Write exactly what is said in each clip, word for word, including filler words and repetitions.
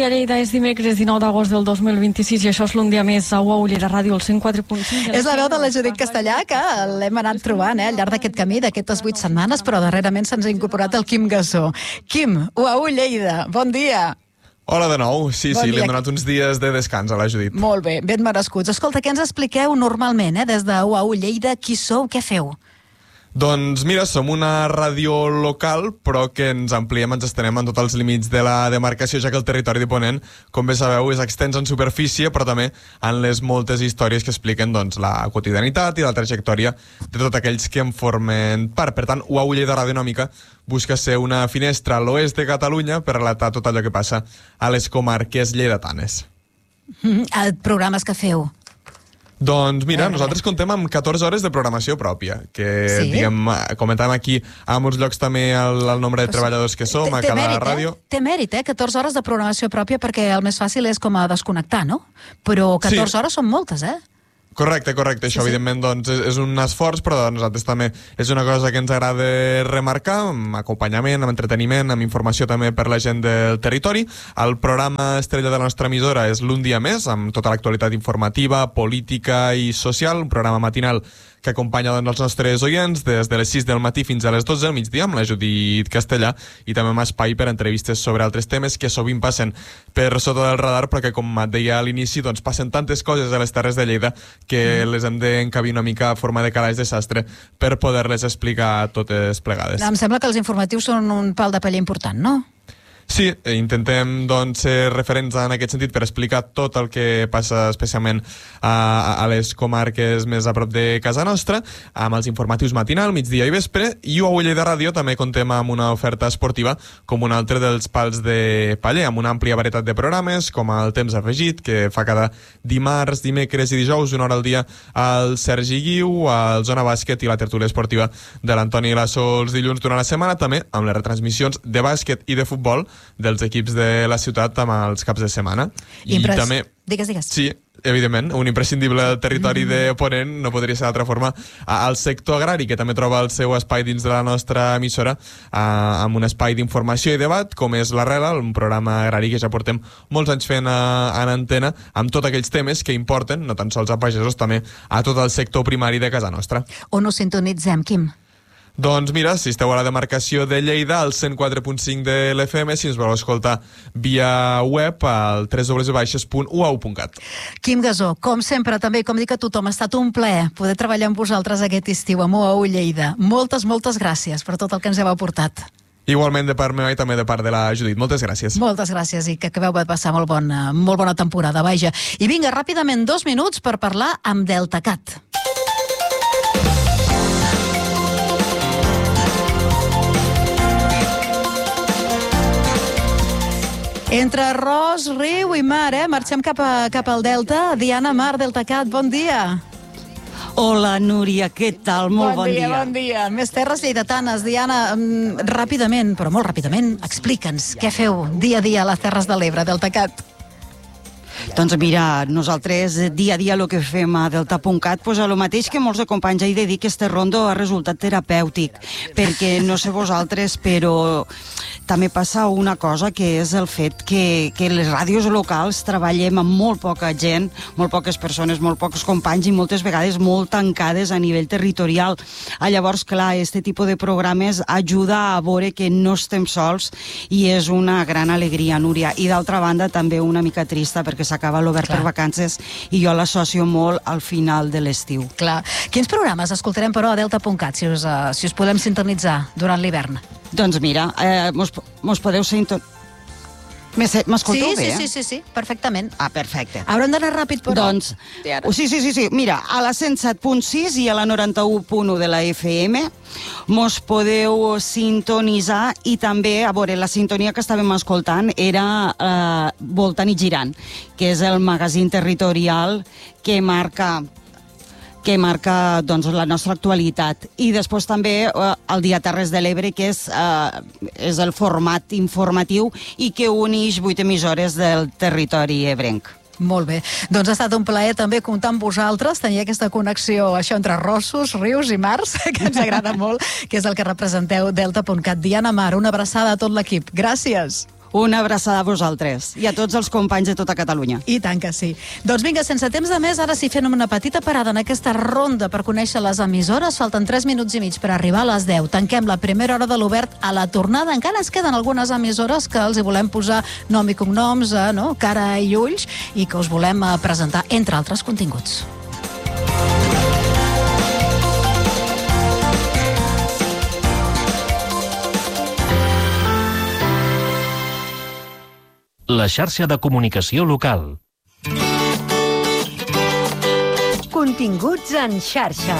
A Lleida és dimecres dinou d'agost del dos mil vint-i-sis i això és l'un dia més a U A U Lleida Ràdio, el cent quatre punt cinc. És la veu de la Judit Castellà, que l'hem anat trobant eh, al llarg d'aquest camí, d'aquestes vuit setmanes, però darrerament se'ns ha incorporat el Quim Gassó. Quim, U A U Lleida, bon dia. Hola de nou, sí, Bon sí, li dia. hem donat uns dies de descans a la Judit. Molt bé, ben merescuts. Escolta, què ens expliqueu normalment eh, des de U A U Lleida? Qui sou? Què feu? Doncs mira, som una ràdio local, però que ens ampliem, ens estenem en tots els límits de la demarcació, ja que el territori de Ponent, com bé sabeu, és extens en superfície, però també en les moltes històries que expliquen doncs, la quotidianitat i la trajectòria de tots aquells que en formen part. Per tant, U A U Lleida Radionòmica busca ser una finestra a l'oest de Catalunya per relatar tot allò que passa a les comarques lleidatanes. Mm, eh, programes que feu? Doncs mira, Eh, nosaltres contem amb catorze hores de programació pròpia, que Sí? diguem, comentem aquí a molts llocs també el, el nombre de treballadors que som a Té- té cada mèrit, ràdio. Eh? Té mèrit, eh? catorze hores de programació pròpia, perquè el més fàcil és com a desconnectar, no? Però catorze Sí. hores són moltes, eh? Correcte, correcte. Sí, Això, sí. evidentment, doncs, és, és un esforç, però a nosaltres també és una cosa que ens agrada remarcar, amb acompanyament, amb entreteniment, amb informació també per la gent del territori. El programa estrella de la nostra emissora és l'Un dia més, amb tota l'actualitat informativa, política i social, un programa matinal que acompanya doncs, els nostres oients des de les sis del matí fins a les dotze del migdia amb la Judit Castellà i també amb espai per entrevistes sobre altres temes que sovint passen per sota del radar, però que, com et deia a l'inici, doncs, passen tantes coses a les Terres de Lleida que les hem d'encabir una mica a forma de calaix de sastre per poder-les explicar totes plegades. Em sembla que els informatius són un pal de paller important, no? Sí, intentem doncs, ser referents en aquest sentit per explicar tot el que passa especialment a, a les comarques més a prop de casa nostra, amb els informatius matinal, migdia i vespre, i U A U Lleida Ràdio també contem amb una oferta esportiva com un altre dels pals de paller, amb una àmplia varietat de programes, com el Temps Afegit, que fa cada dimarts, dimecres i dijous, una hora al dia, el Sergi Guiu, el Zona Bàsquet i la tertúlia esportiva de l'Antoni Lasso els dilluns durant la setmana, també amb les retransmissions de bàsquet i de futbol dels equips de la ciutat amb els caps de setmana. I Impres... també... Digues, digues. Sí, evidentment, un imprescindible del territori mm. de Ponent, no podria ser d'altra forma, al sector agrari, que també troba el seu espai dins de la nostra emissora, amb un espai d'informació i debat, com és l'Arrela, un programa agrari que ja portem molts anys fent en antena, amb tots aquells temes que importen, no tan sols a pagesos, també a tot el sector primari de casa nostra. On us sintonitzem, Quim? Doncs mira, si esteu a la demarcació de Lleida, al cent quatre punt cinc de l'F M, si ens voleu escoltar via web, al w w w punt u a u punt cat. Quim Gassó, com sempre, també, com dic a tothom, ha estat un plaer poder treballar amb vosaltres aquest estiu amb U A U Lleida. Moltes, moltes gràcies per tot el que ens heu aportat. Igualment de part meva i també de part de la Judit. Moltes gràcies. Moltes gràcies i que acabeu de passar molt bona, molt bona temporada, vaja. I vinga, ràpidament, dos minuts per parlar amb DeltaCat. Entre arròs, riu i mar, eh? Marxem cap, a, cap al Delta. Diana Mar, DeltaCat, bon dia. Hola, Núria, què tal? Molt bon, bon dia. dia. Bon dia, Més terres lleidatanes. Diana, mm, ràpidament, però molt ràpidament, explica'ns què feu dia a dia a les Terres de l'Ebre, DeltaCat. Doncs mira, nosaltres dia a dia el que fem a delta punt cat, pues a lo mateix que molts de companys he de dir que este rondo ha resultat terapèutic, perquè no sé vosaltres, però també passa una cosa, que és el fet que, que les ràdios locals treballem amb molt poca gent, molt poques persones, molt pocs companys i moltes vegades molt tancades a nivell territorial. Ah, llavors, clar, este tipus de programes ajuda a veure que no estem sols i és una gran alegria, Núria. I d'altra banda també una mica trista perquè s'acaba l'obert per vacances i jo l'associo molt al final de l'estiu. Clar. Quins programes escoltarem, però, a delta punt cat, si us, uh, si us podem sintonitzar durant l'hivern? Doncs mira, eh, mos, mos podeu sintonitzar... M'escolteu sí, bé, sí, eh? sí, sí, sí, perfectament. Ah, perfecte. Haurem d'anar ràpid, però... Doncs, sí, sí, sí, sí. Mira, a la cent set punt sis i a la noranta-u punt u de la F M mos podeu sintonitzar i també, a veure, la sintonia que estàvem escoltant era eh, Voltant i Girant, que és el magazín territorial que marca que marca doncs, la nostra actualitat. I després també eh, el Dia Terres de l'Ebre, que és, eh, és el format informatiu i que uneix vuit emissores del territori ebrenc. Molt bé. Doncs ha estat un plaer també comptar amb vosaltres, tenir aquesta connexió això entre rossos, rius i mars, que ens agrada molt, que és el que representeu delta punt cat. Diana Mar, una abraçada a tot l'equip. Gràcies. Una abraçada a vosaltres i a tots els companys de tota Catalunya. I tant que sí. Doncs vinga, sense temps de més, ara sí fem una petita parada en aquesta ronda per conèixer les emissores. Falten tres minuts i mig per arribar a les deu. Tanquem la primera hora de l'Obert. A la tornada encara ens queden algunes emissores que els hi volem posar nom i cognoms, eh, no? Cara i ulls, i que us volem eh, presentar, entre altres continguts. La xarxa de comunicació local. Continguts en xarxa.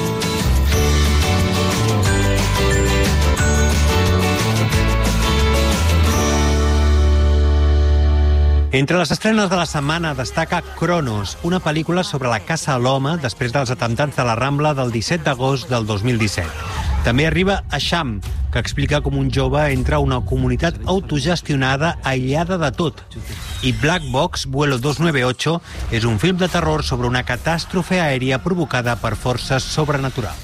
Entre les estrenes de la setmana destaca Cronos, una pel·lícula sobre la caça a l'home després dels atemptats de la Rambla del disset d'agost del dos mil disset. També arriba Asham, que explica com un jove entra a una comunitat autogestionada aïllada de tot. I Black Box, Vuelo dos nueve ocho, és un film de terror sobre una catàstrofe aèria provocada per forces sobrenaturals.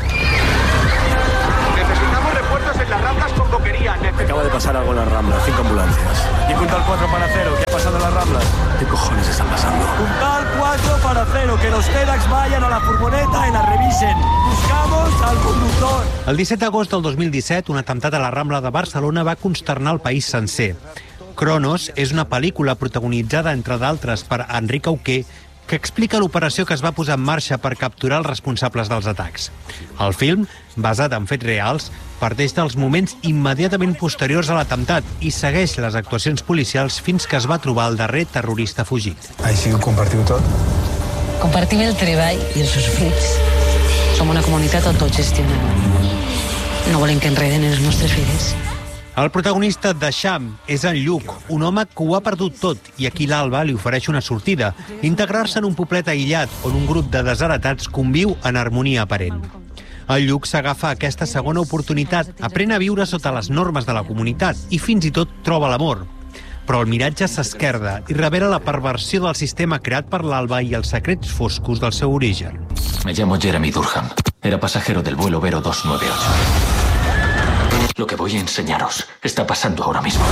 Necesitamos refuerzos en las Ramblas con boquería. Acaba de pasar algo en las Ramblas, cinco ambulancias. Y Puntal cuatro para cero, ¿qué ha pasado en las Ramblas? ¿Qué cojones están pasando? Puntal cuatro para cero, que los TEDx vayan a la furgoneta y la revisen. Buscamos al conductor. El disset d'agost del dos mil disset, un atemptat a la Rambla de Barcelona va consternar el país sencer. Cronos és una pel·lícula protagonitzada, entre d'altres, per Enric Auqué, que explica l'operació que es va posar en marxa per capturar els responsables dels atacs. El film, basat en fets reals, parteix dels moments immediatament posteriors a l'atemptat i segueix les actuacions policials fins que es va trobar el darrer terrorista fugit. Així ho compartiu tot? Compartim el treball i els seus fruits. Som una comunitat autogestionada. No volem que enreden els nostres fills. El protagonista de Sham és en Lluc, un home que ho ha perdut tot i aquí l'Alba li ofereix una sortida, integrar-se en un poblet aïllat on un grup de desheretats conviu en harmonia aparent. El Lluc s'agafa aquesta segona oportunitat, aprèn a viure sota les normes de la comunitat i fins i tot troba l'amor. Però el miratge s'esquerda i revela la perversió del sistema creat per l'Alba i els secrets foscos del seu origen. Me llamo Jeremy Durham. Era pasajero del vuelo Vero dos nueve ocho. Lo que voy a enseñaros está pasando ahora mismo.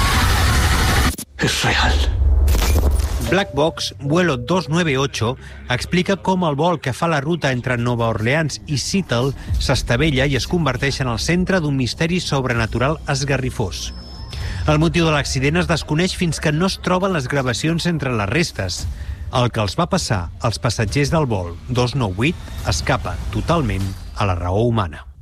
Es real. Black Box, Vuelo dos nueve ocho, explica com el vol que fa la ruta entre Nova Orleans i Seattle s'estavella i es converteix en el centre d'un misteri sobrenatural esgarrifós. El motiu de l'accident es desconeix fins que no es troben les gravacions entre les restes. El que els va passar als passatgers del vol dos nou vuit escapa totalment a la raó humana.